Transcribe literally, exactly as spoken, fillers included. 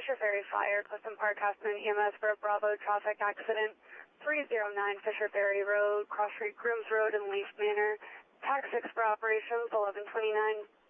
Fisher Ferry Fire, Clifton Park, Aspen E M S for a Bravo traffic accident, three oh nine Fisher Ferry Road, Cross Street, Grooms Road, and Leaf Manor. Tax six for operations, eleven twenty-nine.